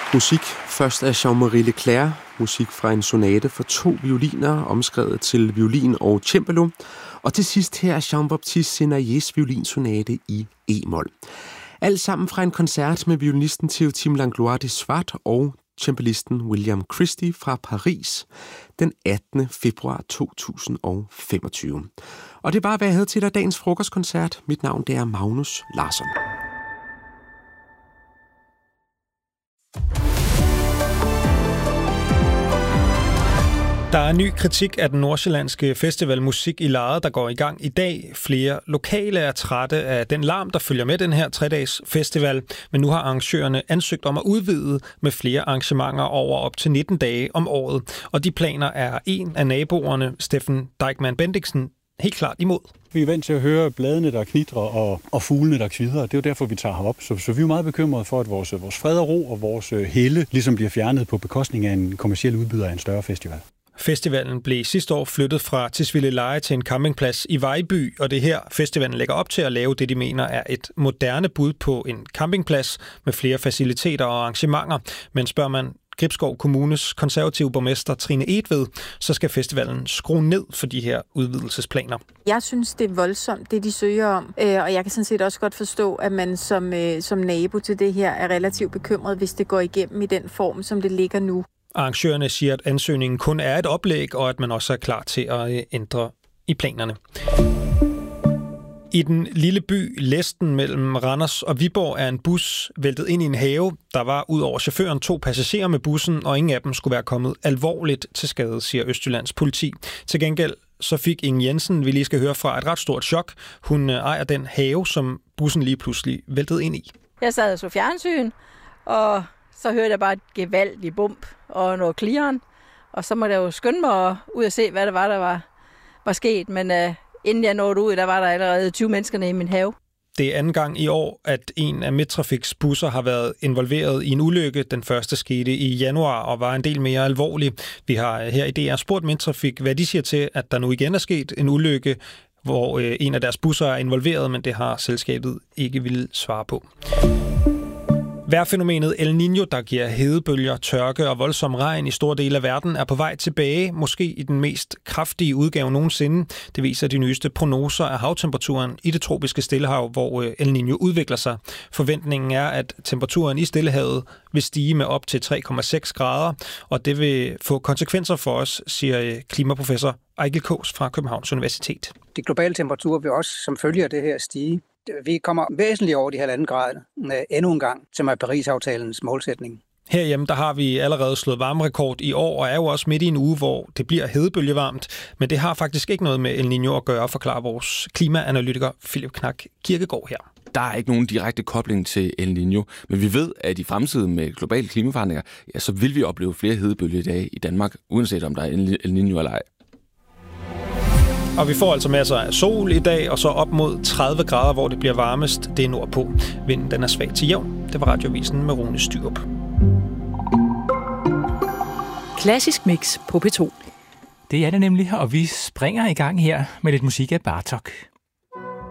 Musik først af Jean-Marie Leclerc, musik fra en sonate for 2 violiner, omskrevet til violin og cembalo, og til sidst her Jean-Baptiste Senaillés violinsonate i e-mol. Alt sammen fra en koncert med violinisten Théotime Langlois de Swart og cembalisten William Christie fra Paris den 18. februar 2025. Og det var, hvad jeg havde til dig dagens frokostkoncert. Mit navn det er Magnus Larsson. Der er ny kritik af den nordsjællandske festival Musik i Lejet, der går i gang i dag. Flere lokale er trætte af den larm, der følger med den her 3-dages festival. Men nu har arrangørerne ansøgt om at udvide med flere arrangementer over op til 19 dage om året. Og de planer er en af naboerne, Steffen Dijkman Bendiksen, helt klart imod. Vi er vant til at høre bladene, der knitrer, og fuglene, der kvidrer. Det er jo derfor, vi tager herop. Så vi er meget bekymrede for, at vores fred og ro og vores helle ligesom bliver fjernet på bekostning af en kommerciel udbyder af en større festival. Festivalen blev sidste år flyttet fra Tisvildeleje til en campingplads i Vejby, og det her festivalen lægger op til at lave det, de mener er et moderne bud på en campingplads med flere faciliteter og arrangementer. Men spørger man Gribskov Kommunes konservative borgmester Trine Edved, så skal festivalen skrue ned for de her udvidelsesplaner. Jeg synes, det er voldsomt, det de søger om, og jeg kan sådan set også godt forstå, at man som nabo til det her er relativt bekymret, hvis det går igennem i den form, som det ligger nu. Arrangørerne siger, at ansøgningen kun er et oplæg, og at man også er klar til at ændre i planerne. I den lille by Læsten mellem Randers og Viborg er en bus væltet ind i en have. Der var ud over chaufføren 2 passagerer med bussen, og ingen af dem skulle være kommet alvorligt til skade, siger Østjyllands politi. Til gengæld så fik Inge Jensen, vi lige skal høre fra, et ret stort chok. Hun ejer den have, som bussen lige pludselig væltede ind i. Jeg sad og så fjernsyn, og så hørte jeg bare et gevaldigt bump og noget klirren. Og så måtte jeg jo skynde mig ud og se, hvad det var, der var sket. Men inden jeg nåede ud, der var der allerede 20 mennesker i min have. Det er anden gang i år, at en af Midtrafiks busser har været involveret i en ulykke. Den første skete i januar og var en del mere alvorlig. Vi har her i DR spurgt Midtrafik, hvad de siger til, at der nu igen er sket en ulykke, hvor en af deres busser er involveret, men det har selskabet ikke ville svare på. Vejrfænomenet El Niño, der giver hedebølger, tørke og voldsom regn i store dele af verden, er på vej tilbage, måske i den mest kraftige udgave nogensinde. Det viser de nyeste prognoser af havtemperaturen i det tropiske Stillehav, hvor El Niño udvikler sig. Forventningen er, at temperaturen i Stillehavet vil stige med op til 3,6 grader, og det vil få konsekvenser for os, siger klimaprofessor Ejgil Kaas fra Københavns Universitet. De globale temperaturer vil også som følge af det her stige. Vi kommer væsentligt over de 1,5 grader endnu en gang, som er Paris-aftalens målsætning. Herhjemme der har vi allerede slået varmerekord i år, og er jo også midt i en uge, hvor det bliver hedebølgevarmt. Men det har faktisk ikke noget med El Niño at gøre, forklarer vores klimaanalytiker Philip Knak Kirkegaard her. Der er ikke nogen direkte kobling til El Niño, men vi ved, at i fremtiden med globale klimaforandringer, ja, så vil vi opleve flere hedebølgedage i Danmark, uanset om der er El Niño eller ej. Og vi får altså masser af sol i dag, og så op mod 30 grader, hvor det bliver varmest. Det er nordpå. Vinden den er svag til jævn. Det var Radiovisen med Rune Styrup. Klassisk mix på P2. Det er det nemlig, og vi springer i gang her med lidt musik af Bartók.